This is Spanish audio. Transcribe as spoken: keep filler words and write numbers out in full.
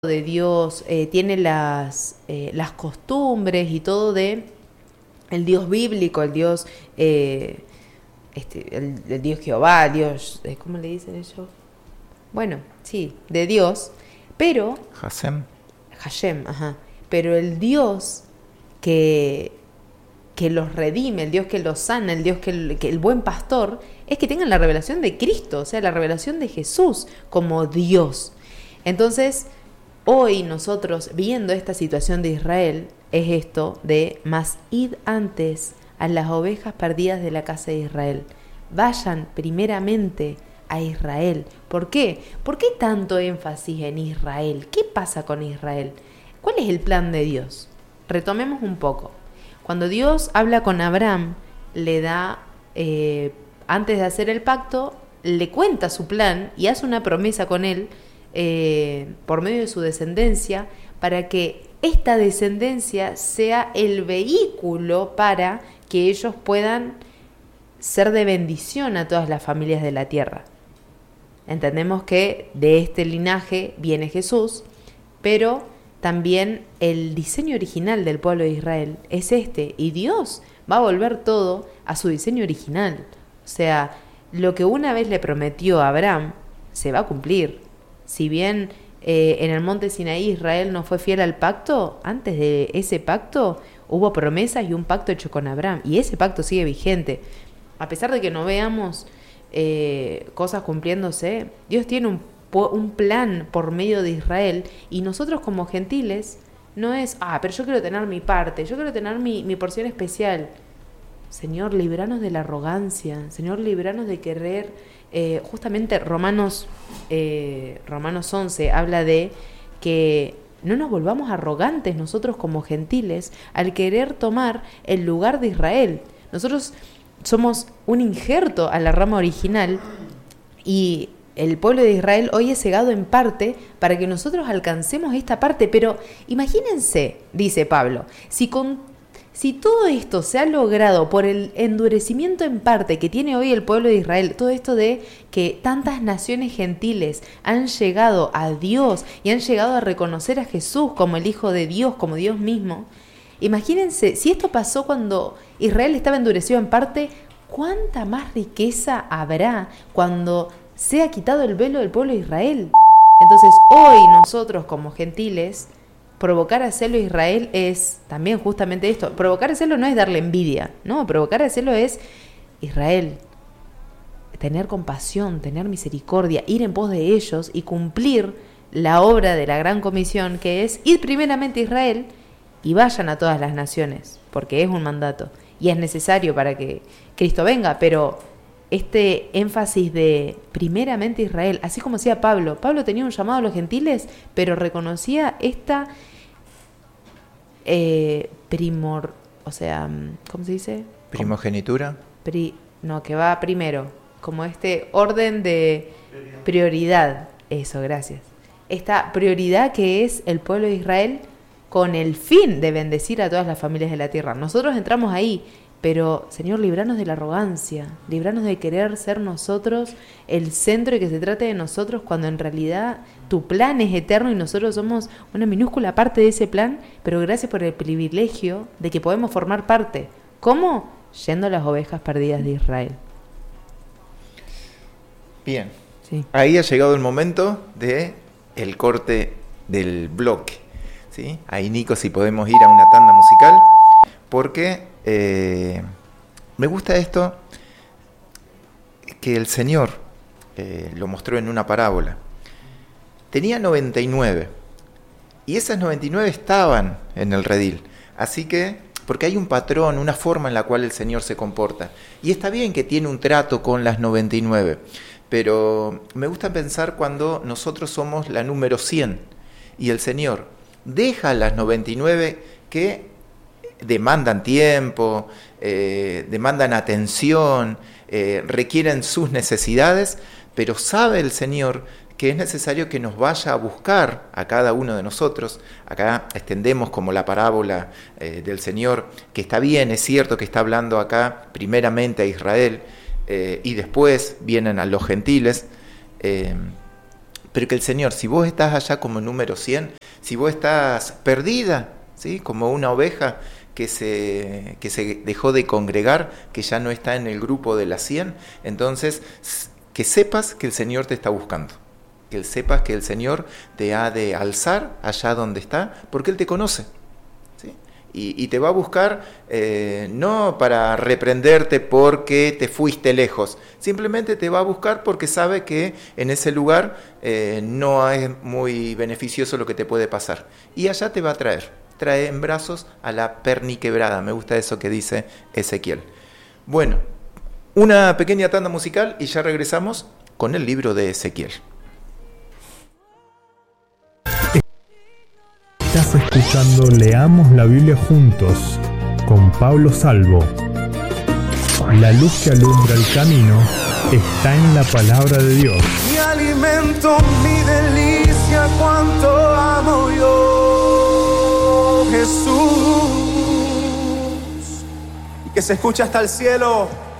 de Dios, eh, tiene las, eh, las costumbres y todo de el Dios bíblico, el Dios, eh, este, el, el Dios Jehová, Dios, eh, ¿cómo le dicen ellos? Bueno, sí, de Dios, pero Hashem. Hashem, ajá, pero el Dios que, que los redime, el Dios que los sana, el Dios que el, que el buen pastor, es que tengan la revelación de Cristo, o sea, la revelación de Jesús como Dios. Entonces, hoy nosotros, viendo esta situación de Israel, es esto de: mas id antes a las ovejas perdidas de la casa de Israel. Vayan primeramente a Israel. ¿Por qué? ¿Por qué tanto énfasis en Israel? ¿Qué pasa con Israel? ¿Cuál es el plan de Dios? Retomemos un poco. Cuando Dios habla con Abraham, le da, eh, antes de hacer el pacto, le cuenta su plan y hace una promesa con él, Eh, por medio de su descendencia, para que esta descendencia sea el vehículo para que ellos puedan ser de bendición a todas las familias de la tierra. Entendemos que de este linaje viene Jesús, pero también el diseño original del pueblo de Israel es este, y Dios va a volver todo a su diseño original. O sea, lo que una vez le prometió a Abraham se va a cumplir. Si bien eh, en el monte Sinaí Israel no fue fiel al pacto, antes de ese pacto hubo promesas y un pacto hecho con Abraham, y ese pacto sigue vigente. A pesar de que no veamos eh, cosas cumpliéndose, Dios tiene un, un plan por medio de Israel, y nosotros como gentiles no es, ah, pero yo quiero tener mi parte, yo quiero tener mi, mi porción especial. Señor, libranos de la arrogancia, Señor, libranos de querer... Eh, justamente Romanos, eh, Romanos once habla de que no nos volvamos arrogantes nosotros como gentiles al querer tomar el lugar de Israel. Nosotros somos un injerto a la rama original, y el pueblo de Israel hoy es cegado en parte para que nosotros alcancemos esta parte. Pero imagínense, dice Pablo, si con Si todo esto se ha logrado por el endurecimiento en parte que tiene hoy el pueblo de Israel, todo esto de que tantas naciones gentiles han llegado a Dios y han llegado a reconocer a Jesús como el Hijo de Dios, como Dios mismo, imagínense, si esto pasó cuando Israel estaba endurecido en parte, ¿cuánta más riqueza habrá cuando sea quitado el velo del pueblo de Israel? Entonces, hoy nosotros como gentiles, provocar a celo a Israel es también justamente esto. Provocar a celo no es darle envidia, no, provocar a celo es Israel, tener compasión, tener misericordia, ir en pos de ellos y cumplir la obra de la gran comisión, que es ir primeramente a Israel y vayan a todas las naciones, porque es un mandato y es necesario para que Cristo venga. Pero este énfasis de primeramente Israel, así como decía Pablo, Pablo tenía un llamado a los gentiles, pero reconocía esta eh, primor, o sea, ¿cómo se dice? Primogenitura. Pri, no, que va primero, como este orden de prioridad. Eso, gracias. Esta prioridad que es el pueblo de Israel, con el fin de bendecir a todas las familias de la tierra. Nosotros entramos ahí, pero, Señor, libranos de la arrogancia, libranos de querer ser nosotros el centro y que se trate de nosotros, cuando en realidad tu plan es eterno y nosotros somos una minúscula parte de ese plan, pero gracias por el privilegio de que podemos formar parte. ¿Cómo? Yendo a las ovejas perdidas de Israel. Bien, sí. Ahí ha llegado el momento de el corte del bloque, ¿sí? Ahí, Nico, si podemos ir a una tanda musical, porque... Eh, me gusta esto que el Señor eh, lo mostró en una parábola. Tenía noventa y nueve y esas noventa y nueve estaban en el redil, así que, porque hay un patrón, una forma en la cual el Señor se comporta, y está bien que tiene un trato con las noventa y nueve, pero me gusta pensar cuando nosotros somos la número cien y el Señor deja las noventa y nueve que demandan tiempo, eh, demandan atención, eh, requieren sus necesidades, pero sabe el Señor que es necesario que nos vaya a buscar a cada uno de nosotros. Acá extendemos como la parábola eh, del Señor, que está bien, es cierto que está hablando acá primeramente a Israel, eh, y después vienen a los gentiles, eh, pero que el Señor, si vos estás allá como número cien, si vos estás perdida, ¿sí? Como una oveja que se, que se dejó de congregar, que ya no está en el grupo de las cien, entonces que sepas que el Señor te está buscando, que sepas que el Señor te ha de alzar allá donde está, porque Él te conoce, ¿sí? Y, y te va a buscar eh, no para reprenderte porque te fuiste lejos, simplemente te va a buscar porque sabe que en ese lugar eh, no es muy beneficioso lo que te puede pasar. Y allá te va a traer, trae en brazos a la perniquebrada. Me gusta eso que dice Ezequiel. Bueno, una pequeña tanda musical y ya regresamos con el libro de Ezequiel. Estás escuchando Leamos la Biblia Juntos con Pablo Salvo. La luz que alumbra el camino está en la palabra de Dios. Mi alimento, mi delicia, cuánto amo yo, Jesús. Y que se escucha hasta el cielo.